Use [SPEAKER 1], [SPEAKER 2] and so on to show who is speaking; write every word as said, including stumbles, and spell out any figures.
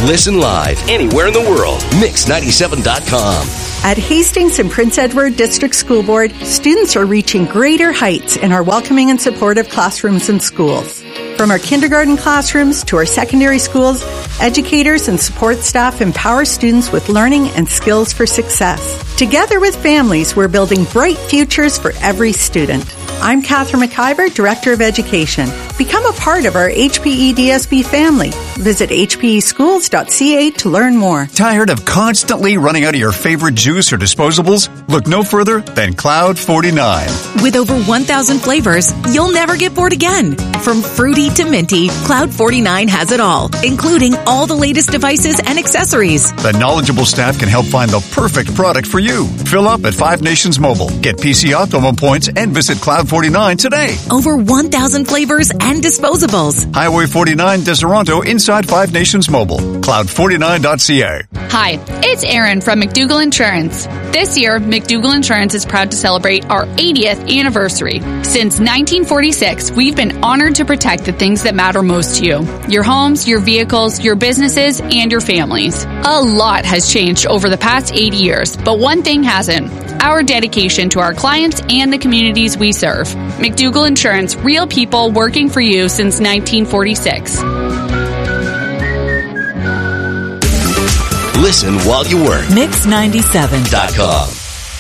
[SPEAKER 1] Listen live anywhere in the world. mix ninety-seven dot com.
[SPEAKER 2] At Hastings and Prince Edward District School Board, students are reaching greater heights in our welcoming and supportive classrooms and schools. From our kindergarten classrooms to our secondary schools, educators and support staff empower students with learning and skills for success. Together with families, we're building bright futures for every student. I'm Catherine McIver, Director of Education. Become a part of our H P E D S B family. Visit h p e schools dot c a to learn more.
[SPEAKER 3] Tired of constantly running out of your favorite juice or disposables? Look no further than Cloud forty-nine.
[SPEAKER 4] With over one thousand flavors, you'll never get bored again. From fruity to minty, Cloud forty-nine has it all, including all the latest devices and accessories.
[SPEAKER 3] The knowledgeable staff can help find the perfect product for you. Fill up at Five Nations Mobile. Get P C Optimum points and visit Cloud forty-nine today.
[SPEAKER 4] Over one thousand flavors and disposables.
[SPEAKER 3] Highway forty-nine, Deseronto, inside Five Nations Mobile. cloud forty-nine dot c a.
[SPEAKER 5] Hi, it's Erin from McDougall Insurance. This year, McDougall Insurance is proud to celebrate our eightieth anniversary. Since nineteen forty-six, we've been honored to protect the things that matter most to you. Your homes, your vehicles, your businesses, and your families. A lot has changed over the past eighty years, but one thing hasn't. Our dedication to our clients and the communities we serve. McDougall Insurance, real people working for you since nineteen forty-six.
[SPEAKER 1] Listen while you work.
[SPEAKER 6] mix ninety-seven
[SPEAKER 1] dot com.